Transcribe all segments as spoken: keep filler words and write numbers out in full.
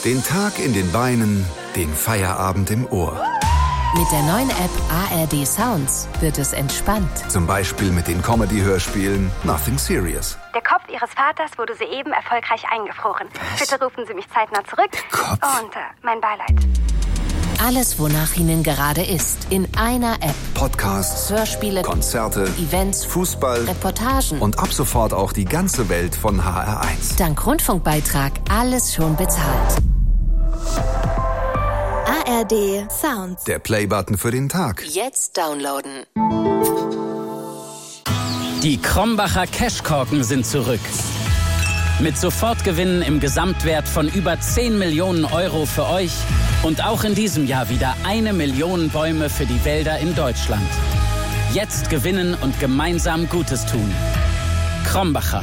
Den Tag in den Beinen, den Feierabend im Ohr. Mit der neuen App A R D Sounds wird es entspannt. Zum Beispiel mit den Comedy-Hörspielen Nothing Serious. Der Kopf Ihres Vaters wurde soeben erfolgreich eingefroren. Was? Bitte rufen Sie mich zeitnah zurück. Der Kopf. Und äh, mein Beileid. Alles, wonach Ihnen gerade ist, in einer App. Podcasts, Hörspiele, Konzerte, Events, Fußball Reportagen und ab sofort auch die ganze Welt von H R eins. Dank Rundfunkbeitrag alles schon bezahlt. A R D Sounds. Der Playbutton für den Tag. Jetzt downloaden. Die Krombacher Cashkorken sind zurück. Mit Sofortgewinnen im Gesamtwert von über zehn Millionen Euro für euch und auch in diesem Jahr wieder eine Million Bäume für die Wälder in Deutschland. Jetzt gewinnen und gemeinsam Gutes tun. Krombacher.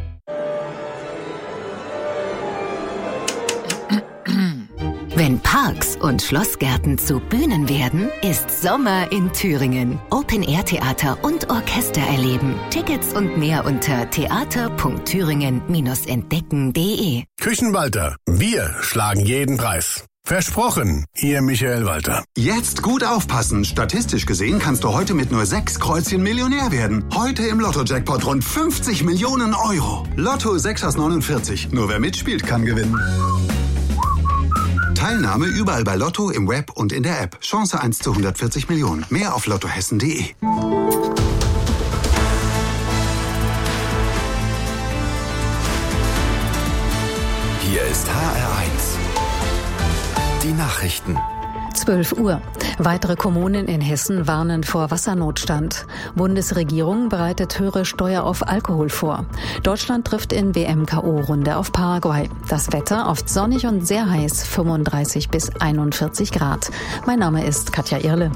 Wenn Parks und Schlossgärten zu Bühnen werden, ist Sommer in Thüringen. Open-Air-Theater und Orchester erleben. Tickets und mehr unter theater punkt thüringen Bindestrich entdecken punkt de. Küchenwalter, wir schlagen jeden Preis. Versprochen, Ihr Michael Walter. Jetzt gut aufpassen. Statistisch gesehen kannst du heute mit nur sechs Kreuzchen Millionär werden. Heute im Lotto-Jackpot rund fünfzig Millionen Euro. Lotto sechs aus neunundvierzig. Nur wer mitspielt, kann gewinnen. Teilnahme überall bei Lotto, im Web und in der App. Chance eins zu hundertvierzig Millionen. Mehr auf lottohessen punkt de. Hier ist H R eins. Die Nachrichten. zwölf Uhr. Weitere Kommunen in Hessen warnen vor Wassernotstand. Bundesregierung bereitet höhere Steuer auf Alkohol vor. Deutschland trifft in W M K O-Runde auf Paraguay. Das Wetter oft sonnig und sehr heiß, fünfunddreißig bis einundvierzig Grad. Mein Name ist Katja Irle.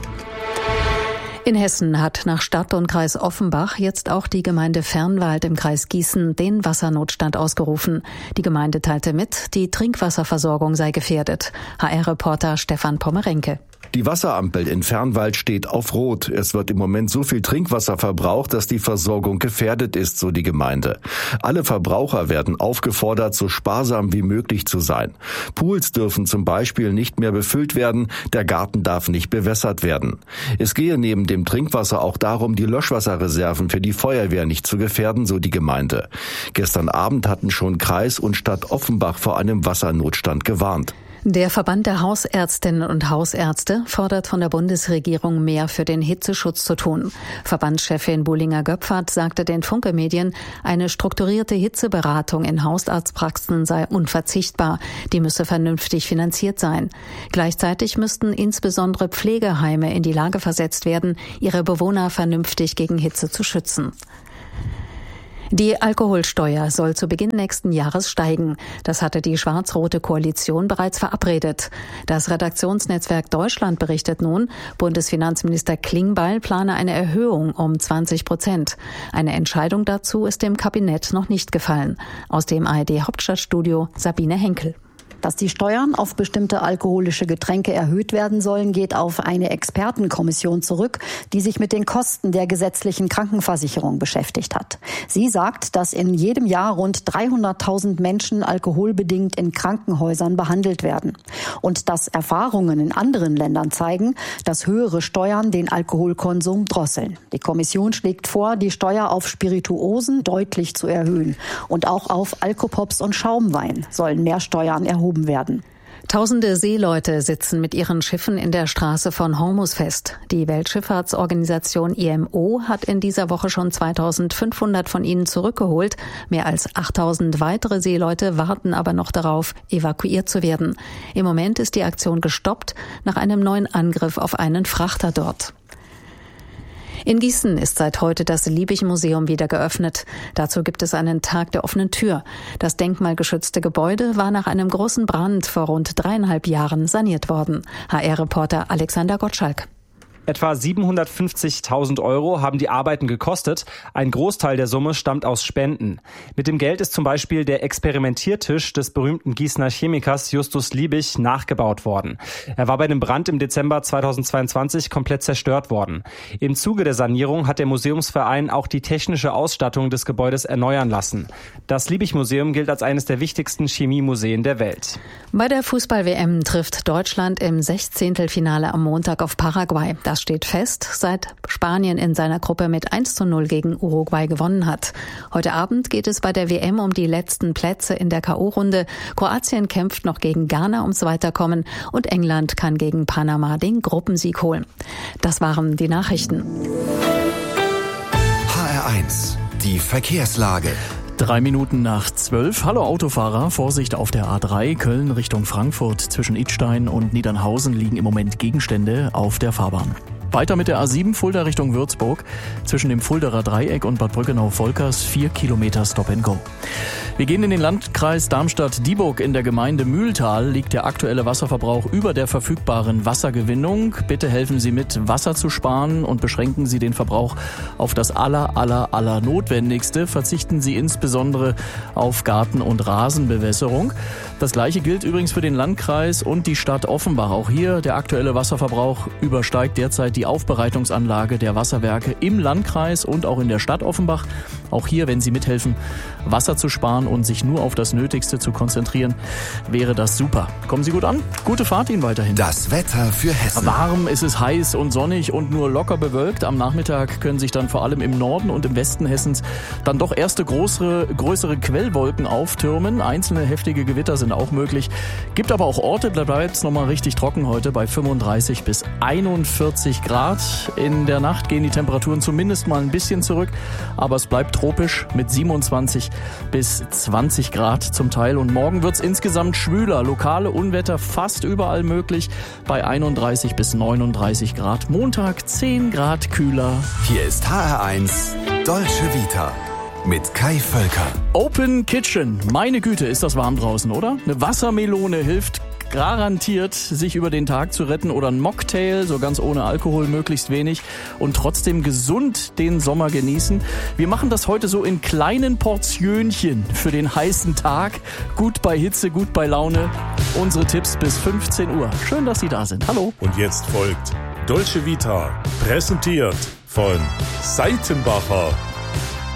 In Hessen hat nach Stadt und Kreis Offenbach jetzt auch die Gemeinde Fernwald im Kreis Gießen den Wassernotstand ausgerufen. Die Gemeinde teilte mit, die Trinkwasserversorgung sei gefährdet. H R-Reporter Stefan Pommerenke. Die Wasserampel in Fernwald steht auf Rot. Es wird im Moment so viel Trinkwasser verbraucht, dass die Versorgung gefährdet ist, so die Gemeinde. Alle Verbraucher werden aufgefordert, so sparsam wie möglich zu sein. Pools dürfen zum Beispiel nicht mehr befüllt werden, der Garten darf nicht bewässert werden. Es gehe neben dem Trinkwasser auch darum, die Löschwasserreserven für die Feuerwehr nicht zu gefährden, so die Gemeinde. Gestern Abend hatten schon Kreis und Stadt Offenbach vor einem Wassernotstand gewarnt. Der Verband der Hausärztinnen und Hausärzte fordert von der Bundesregierung mehr für den Hitzeschutz zu tun. Verbandschefin Bullinger-Göpfert sagte den Funke-Medien, eine strukturierte Hitzeberatung in Hausarztpraxen sei unverzichtbar. Die müsse vernünftig finanziert sein. Gleichzeitig müssten insbesondere Pflegeheime in die Lage versetzt werden, ihre Bewohner vernünftig gegen Hitze zu schützen. Die Alkoholsteuer soll zu Beginn nächsten Jahres steigen. Das hatte die schwarz-rote Koalition bereits verabredet. Das Redaktionsnetzwerk Deutschland berichtet nun, Bundesfinanzminister Klingbeil plane eine Erhöhung um zwanzig Prozent. Eine Entscheidung dazu ist dem Kabinett noch nicht gefallen. Aus dem A R D-Hauptstadtstudio Sabine Henkel. Dass die Steuern auf bestimmte alkoholische Getränke erhöht werden sollen, geht auf eine Expertenkommission zurück, die sich mit den Kosten der gesetzlichen Krankenversicherung beschäftigt hat. Sie sagt, dass in jedem Jahr rund dreihunderttausend Menschen alkoholbedingt in Krankenhäusern behandelt werden. Und dass Erfahrungen in anderen Ländern zeigen, dass höhere Steuern den Alkoholkonsum drosseln. Die Kommission schlägt vor, die Steuer auf Spirituosen deutlich zu erhöhen. Und auch auf Alkopops und Schaumwein sollen mehr Steuern erhoben werden. Tausende Seeleute sitzen mit ihren Schiffen in der Straße von Hormuz fest. Die Weltschifffahrtsorganisation I M O hat in dieser Woche schon zweitausendfünfhundert von ihnen zurückgeholt. Mehr als achttausend weitere Seeleute warten aber noch darauf, evakuiert zu werden. Im Moment ist die Aktion gestoppt nach einem neuen Angriff auf einen Frachter dort. In Gießen ist seit heute das Liebig-Museum wieder geöffnet. Dazu gibt es einen Tag der offenen Tür. Das denkmalgeschützte Gebäude war nach einem großen Brand vor rund dreieinhalb Jahren saniert worden. H R-Reporter Alexander Gottschalk. Etwa siebenhundertfünfzigtausend Euro haben die Arbeiten gekostet. Ein Großteil der Summe stammt aus Spenden. Mit dem Geld ist zum Beispiel der Experimentiertisch des berühmten Gießener Chemikers Justus Liebig nachgebaut worden. Er war bei dem Brand im Dezember zweitausendzweiundzwanzig komplett zerstört worden. Im Zuge der Sanierung hat der Museumsverein auch die technische Ausstattung des Gebäudes erneuern lassen. Das Liebig-Museum gilt als eines der wichtigsten Chemiemuseen der Welt. Bei der Fußball-W M trifft Deutschland im Sechzehntelfinale am Montag auf Paraguay. Das steht fest, seit Spanien in seiner Gruppe mit eins zu null gegen Uruguay gewonnen hat. Heute Abend geht es bei der W M um die letzten Plätze in der K O-Runde. Kroatien kämpft noch gegen Ghana ums Weiterkommen und England kann gegen Panama den Gruppensieg holen. Das waren die Nachrichten. H R eins, die Verkehrslage. Drei Minuten nach zwölf. Hallo Autofahrer, Vorsicht auf der A drei Köln Richtung Frankfurt. Zwischen Idstein und Niedernhausen liegen im Moment Gegenstände auf der Fahrbahn. Weiter mit der A sieben Fulda Richtung Würzburg. Zwischen dem Fulderer Dreieck und Bad Brückenau-Volkers vier Kilometer Stop and Go. Wir gehen in den Landkreis Darmstadt-Dieburg. In der Gemeinde Mühltal liegt der aktuelle Wasserverbrauch über der verfügbaren Wassergewinnung. Bitte helfen Sie mit, Wasser zu sparen und beschränken Sie den Verbrauch auf das aller, aller, aller Notwendigste. Verzichten Sie insbesondere auf Garten- und Rasenbewässerung. Das Gleiche gilt übrigens für den Landkreis und die Stadt Offenbach. Auch hier der aktuelle Wasserverbrauch übersteigt derzeit die Aufbereitungsanlage der Wasserwerke im Landkreis und auch in der Stadt Offenbach. Auch hier, wenn Sie mithelfen, Wasser zu sparen und sich nur auf das Nötigste zu konzentrieren, wäre das super. Kommen Sie gut an. Gute Fahrt Ihnen weiterhin. Das Wetter für Hessen. Warm, es ist heiß und sonnig und nur locker bewölkt. Am Nachmittag können sich dann vor allem im Norden und im Westen Hessens dann doch erste größere, größere Quellwolken auftürmen. Einzelne heftige Gewitter sind auch möglich. Gibt aber auch Orte, da bleibt es nochmal richtig trocken heute bei fünfunddreißig bis einundvierzig Grad. In der Nacht gehen die Temperaturen zumindest mal ein bisschen zurück, aber es bleibt tropisch mit siebenundzwanzig bis zwanzig Grad zum Teil. Und morgen wird es insgesamt schwüler. Lokale Unwetter fast überall möglich bei einunddreißig bis neununddreißig Grad. Montag zehn Grad kühler. Hier ist H R eins Dolce Vita mit Kai Völker. Open Kitchen. Meine Güte, ist das warm draußen, oder? Eine Wassermelone hilft garantiert, sich über den Tag zu retten, oder ein Mocktail, so ganz ohne Alkohol, möglichst wenig, und trotzdem gesund den Sommer genießen. Wir machen das heute so in kleinen Portionchen für den heißen Tag. Gut bei Hitze, gut bei Laune. Unsere Tipps bis fünfzehn Uhr. Schön, dass Sie da sind. Hallo. Und jetzt folgt Dolce Vita, präsentiert von Seitenbacher.